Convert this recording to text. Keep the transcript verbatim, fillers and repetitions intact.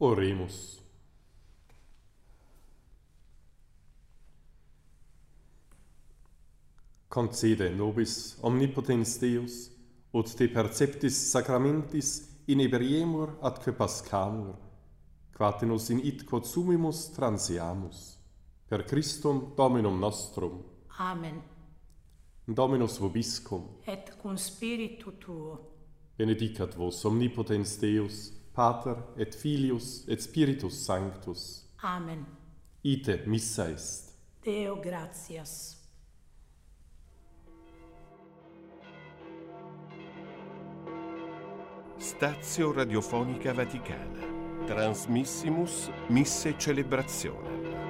Oremus. Concede nobis omnipotens Deus, ut te perceptis sacramentis in eberiemur atque pascamur, quate nos in it quod sumimus transiamus. Per Christum Dominum nostrum. Amen. Dominus vobiscum. Et cum spiritu tuo. Benedicat vos omnipotens Deus, Pater et Filius et Spiritus Sanctus. Amen. Ite missa est. Deo gratias. Stazio Radiofonica Vaticana. Transmissimus Misse Celebrationem.